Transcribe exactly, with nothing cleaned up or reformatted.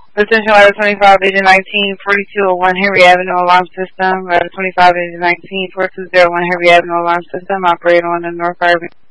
Attention, Ladder twenty-five, Agent nineteen, forty-two oh one Henry Avenue Alarm System. Ladder twenty-five, Agent nineteen, four two zero one Henry Avenue Alarm System. Operator on the North Irving